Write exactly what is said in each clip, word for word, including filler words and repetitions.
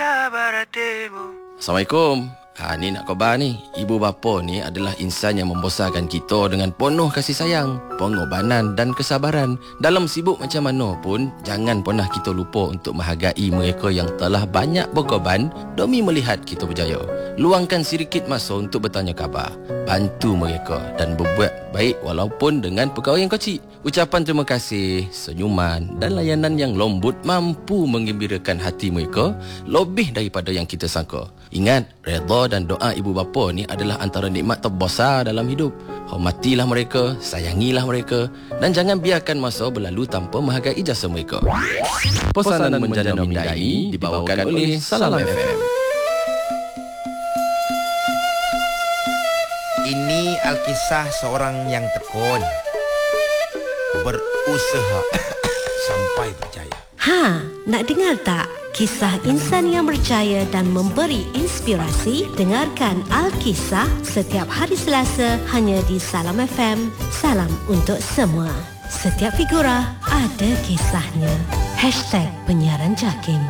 Assalamualaikum. Ha, ni nak khabar ni. Ibu bapa ni adalah insan yang membesarkan kita dengan penuh kasih sayang, pengorbanan dan kesabaran. Dalam sibuk macam mana pun, jangan pernah kita lupa untuk menghargai mereka yang telah banyak berkorban demi melihat kita berjaya. Luangkan sedikit masa untuk bertanya khabar, bantu mereka dan berbuat baik walaupun dengan perkara yang kecil. Ucapan terima kasih, senyuman dan layanan yang lembut mampu menggembirakan hati mereka lebih daripada yang kita sangka. Ingat, redha dan doa ibu bapa ni adalah antara nikmat terbesar dalam hidup. Hormatilah mereka, sayangilah mereka dan jangan biarkan masa berlalu tanpa menghargai jasa mereka. Pesanan menjana minda ini dibawakan oleh Salam F M. Ini Alkisah seorang yang tekun, berusaha sampai berjaya. Ha, nak dengar tak? Kisah insan yang berjaya dan memberi inspirasi? Dengarkan Alkisah setiap hari Selasa hanya di Salam F M. Salam untuk semua. Setiap figura ada kisahnya. Hashtag Penyiaran Jakim.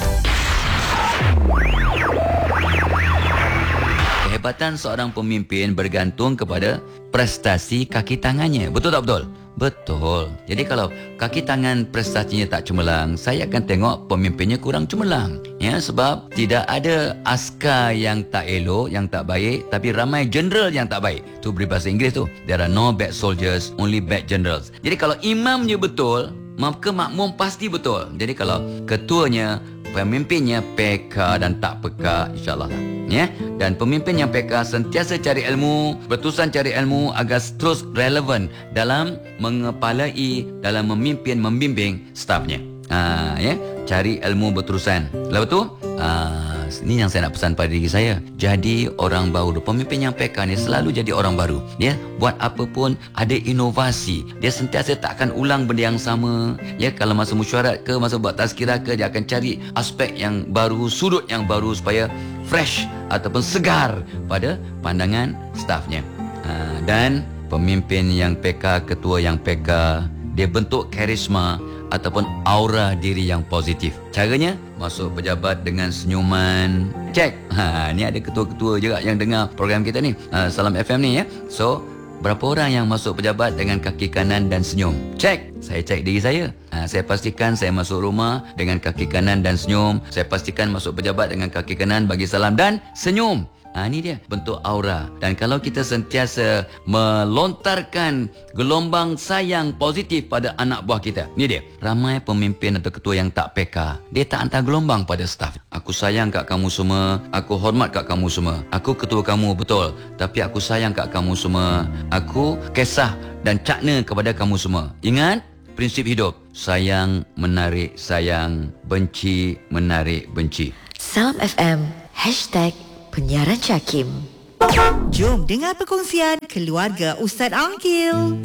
Kehebatan seorang pemimpin bergantung kepada prestasi kaki tangannya. Betul tak betul? Betul. Jadi kalau kaki tangan prestasinya tak cemerlang, saya akan tengok pemimpinnya kurang cemerlang. Ya, sebab tidak ada askar yang tak elok, yang tak baik, tapi ramai general yang tak baik. Tu berbahasa Inggeris tu. There are no bad soldiers, only bad generals. Jadi kalau imamnya betul, maka makmum pasti betul. Jadi kalau ketuanya, pemimpinnya peka dan tak peka, insyaAllah lah. Ya? Dan pemimpin yang peka sentiasa cari ilmu, berterusan cari ilmu agar terus relevan dalam mengepalai, dalam memimpin, membimbing stafnya. Ha, ya? Cari ilmu berterusan. Lepas tu, ha, ini yang saya nak pesan pada diri saya. Jadi orang baru. Pemimpin yang peka ni selalu jadi orang baru. Dia buat apa pun ada inovasi. Dia sentiasa tak akan ulang benda yang sama. Ya, kalau masa mesyuarat ke, masa buat tazkirah ke, dia akan cari aspek yang baru, sudut yang baru supaya fresh ataupun segar pada pandangan stafnya. Ha, dan pemimpin yang peka, ketua yang peka, dia bentuk karisma ataupun aura diri yang positif. Caranya, masuk pejabat dengan senyuman. Cek. Ha, ni ada ketua-ketua juga yang dengar program kita ni. Ha, Salam F M ni ya. So, berapa orang yang masuk pejabat dengan kaki kanan dan senyum? Cek. Saya cek diri saya. Ha, saya pastikan saya masuk rumah dengan kaki kanan dan senyum. Saya pastikan masuk pejabat dengan kaki kanan, bagi salam dan senyum. Ha, ini dia bentuk aura. Dan kalau kita sentiasa melontarkan gelombang sayang positif pada anak buah kita, ini dia. Ramai pemimpin atau ketua yang tak peka. Dia tak hantar gelombang pada staf. Aku sayang kat kamu semua. Aku hormat kat kamu semua. Aku ketua kamu, betul. Tapi aku sayang kat kamu semua. Aku kisah dan cakna kepada kamu semua. Ingat prinsip hidup. Sayang menarik sayang. Benci menarik benci. Salam F M. Hashtag Penyiaran Jakim. Jom dengar perkongsian keluarga Ustaz Angkil.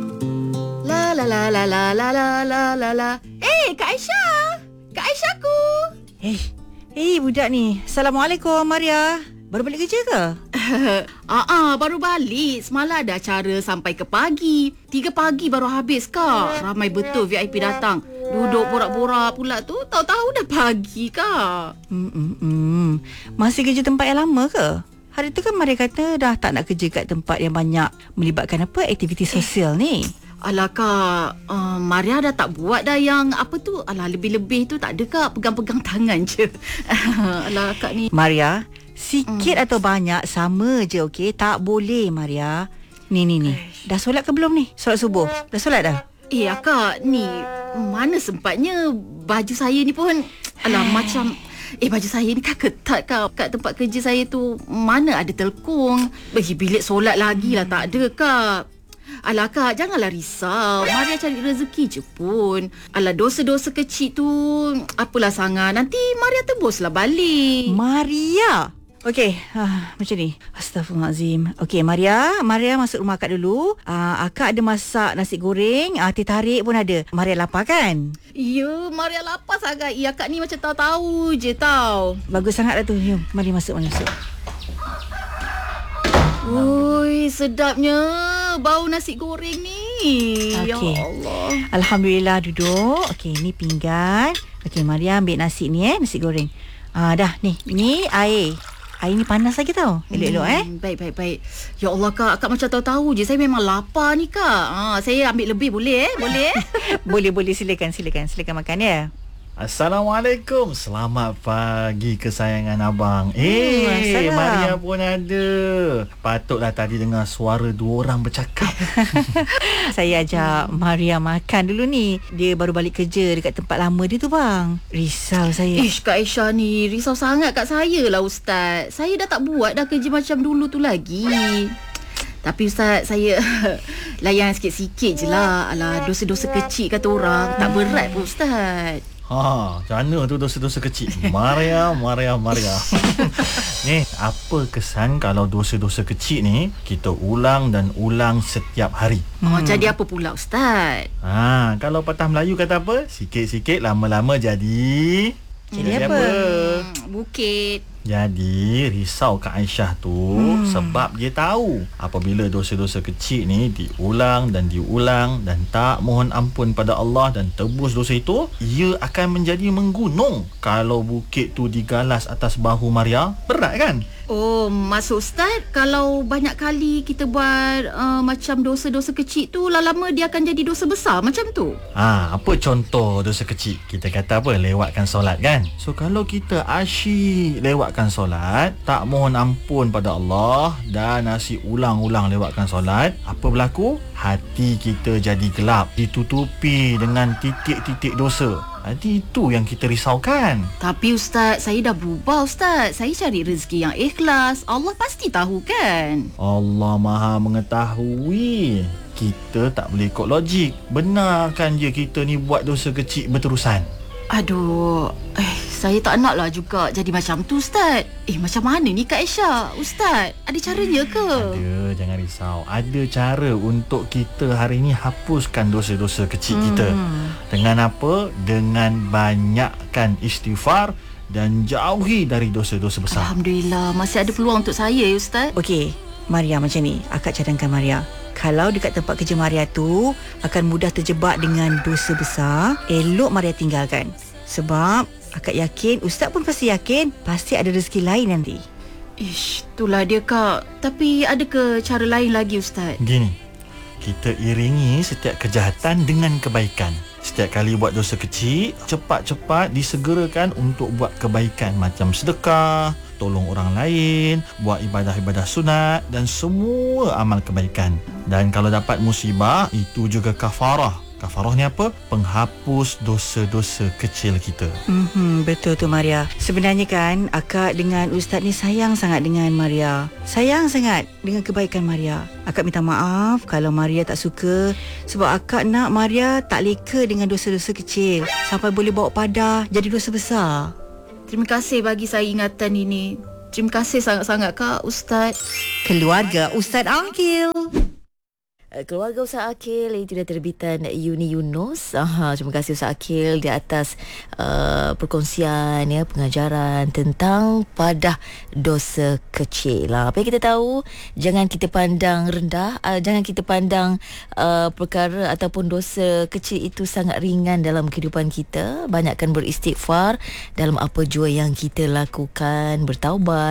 La la la la la la la la la la. Eh, Kak Aisyah. Kak Aisyahku. Eh, eh budak ni. Assalamualaikum Maria. Baru balik kerja ke? Ah, ah, baru balik. Semalam ada acara sampai ke pagi. Tiga pagi baru habis, Kak. Ramai betul V I P datang. Duduk borak-borak pula tu. Tahu-tahu dah pagi, Kak. Hmm, hmm, hmm. Masih kerja tempat yang lama ke? Hari tu kan Maria kata dah tak nak kerja kat tempat yang banyak melibatkan apa aktiviti sosial eh. ni. Alah Kak, uh, Maria dah tak buat dah yang apa tu. Alah lebih-lebih tu tak ada Kak. Pegang-pegang tangan je. Alah Kak ni. Maria, sikit hmm. atau banyak sama je, okey? Tak boleh Maria. Ni ni ni. Dah solat ke belum ni? Solat subuh. Dah solat dah? Eh Kak, ni mana sempatnya. Baju saya ni pun alah macam Eh baju saya ni kan ketat Kak. Kat tempat kerja saya tu mana ada telkung. Bagi bilik solat lagi lah tak ada Kak. Alah Kak, janganlah risau. Maria cari rezeki je pun. Alah dosa-dosa kecil tu apalah sangat. Nanti Maria tebuslah balik. Maria? Okey, ah, macam ni. Astaghfirullahalazim. Okey, Maria, Maria masuk rumah Akak dulu. Ah, Akak ada masak nasi goreng, ah, teh tarik pun ada. Maria lapar kan? Ya, Maria lapar sangat. Ya, Kak ni macam tahu-tahu je tau. Bagus sangat dah tu. Jom, mari masuk, mari masuk. Ui, sedapnya bau nasi goreng ni. Okay. Ya Allah. Alhamdulillah, duduk. Okey, ni pinggan. Okey, Maria ambil nasi ni eh, nasi goreng. Ah, dah ni. Ni air. Air ni panas lagi tau. Elok-elok eh. Hmm, baik, baik, baik. Ya Allah, Kak. Kak macam tahu-tahu je. Saya memang lapar ni, Kak. Ha, saya ambil lebih boleh eh? Boleh? Boleh, boleh. Silakan, silakan. Silakan makan ya. Assalamualaikum. Selamat pagi kesayangan abang. Eh, Assalam. Maria pun ada. Patutlah tadi dengar suara dua orang bercakap. Saya ajak Maria makan dulu ni. Dia baru balik kerja dekat tempat lama dia tu bang. Risau saya. Ish, Kak Aisyah ni risau sangat kat saya lah, Ustaz. Saya dah tak buat dah kerja macam dulu tu lagi. Tapi Ustaz, saya layan sikit-sikit je lah. Alah, dosa-dosa kecil kata orang. Tak berat pun, Ustaz. Ha, macam mana tu dosa-dosa kecil? Maria, Maria, Maria. Ni, apa kesan kalau dosa-dosa kecil ni kita ulang dan ulang setiap hari? Hmm. Oh, jadi apa pula, Ustaz? Ha, kalau patah Melayu kata apa? Sikit-sikit lama-lama jadi Jadi apa? Hmm, bukit. Jadi risau Kak Aisyah tu hmm. sebab dia tahu apabila dosa-dosa kecil ni diulang dan diulang dan tak mohon ampun pada Allah dan tebus dosa itu, ia akan menjadi menggunung. Kalau bukit tu digalas atas bahu Maria, berat kan? Oh, maksud Ustaz, kalau banyak kali kita buat uh, macam dosa-dosa kecil tu, lama-lama dia akan jadi dosa besar macam tu? Ha, apa contoh dosa kecil? Kita kata apa? Lewatkan solat kan? So kalau kita asyik lewatkan solat, tak mohon ampun pada Allah dan asyik ulang-ulang lewatkan solat, apa berlaku? Hati kita jadi gelap, ditutupi dengan titik-titik dosa. Jadi itu yang kita risaukan. Tapi Ustaz, saya dah berubah Ustaz. Saya cari rezeki yang ikhlas. Allah pasti tahu kan? Allah Maha mengetahui. Kita tak boleh ikut logik. Benarkan je kita ni buat dosa kecil berterusan? Aduh, eh, saya tak naklah juga jadi macam tu, Ustaz. Eh, macam mana ni Kak Aisyah? Ustaz, ada caranya ke? Ada, jangan risau. Ada cara untuk kita hari ni hapuskan dosa-dosa kecil hmm. kita. Dengan apa? Dengan banyakkan istighfar dan jauhi dari dosa-dosa besar. Alhamdulillah, masih ada peluang untuk saya, Ustaz. Okey, Maria macam ni. Akak cadangkan Maria. Kalau dekat tempat kerja Maria tu akan mudah terjebak dengan dosa besar, elok Maria tinggalkan. Sebab akak yakin, Ustaz pun pasti yakin, pasti ada rezeki lain nanti. Ish, itulah dia Kak. Tapi ada ke cara lain lagi, Ustaz? Gini, kita iringi setiap kejahatan dengan kebaikan. Setiap kali buat dosa kecil, cepat-cepat disegerakan untuk buat kebaikan macam sedekah, tolong orang lain, buat ibadah-ibadah sunat dan semua amal kebaikan. Dan kalau dapat musibah, itu juga kafarah. Kafarah ni apa? Penghapus dosa-dosa kecil kita. Mm-hmm, betul tu Maria. Sebenarnya kan, akak dengan Ustaz ni sayang sangat dengan Maria. Sayang sangat dengan kebaikan Maria. Akak minta maaf kalau Maria tak suka, sebab akak nak Maria tak leka dengan dosa-dosa kecil sampai boleh bawa padah jadi dosa besar. Terima kasih bagi saya ingatan ini. Terima kasih sangat-sangat Kak, Ustaz. Keluarga Ustaz Akil. Keluarga Ustaz Akil, itu dia terbitan Uni Yunus. Aha, terima kasih Ustaz Akil di atas uh, perkongsian ya, pengajaran tentang padah dosa kecil. Lah. Apa yang kita tahu, jangan kita pandang rendah, uh, jangan kita pandang uh, perkara ataupun dosa kecil itu sangat ringan dalam kehidupan kita. Banyakkan beristighfar dalam apa jua yang kita lakukan, bertaubat